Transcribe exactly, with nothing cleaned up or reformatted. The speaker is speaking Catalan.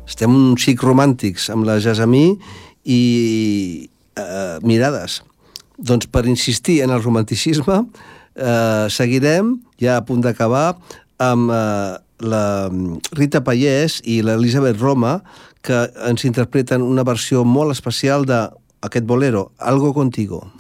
estem un xic romàntics amb la Gessamí i eh, mirades. Doncs per insistir en el romanticisme eh, seguirem, ja a punt d'acabar, amb eh, la Rita Payés i l'Elisabeth Roma, que ens interpreten una versió molt especial d'aquest bolero, Algo Contigo.